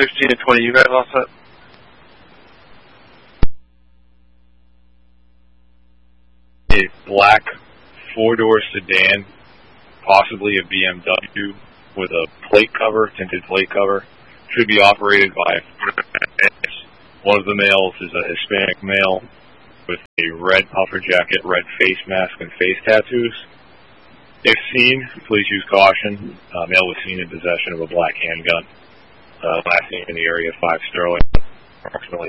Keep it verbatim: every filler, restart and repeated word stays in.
sixteen and twenty, you guys all set? A black four-door sedan, possibly a B M W, with a plate cover, tinted plate cover. Should be operated by one of the males is a Hispanic male with a red puffer jacket, red face mask, and face tattoos. If seen, please use caution. Uh, male was seen in possession of a black handgun. Uh, last seen in the area of five Sterling, approximately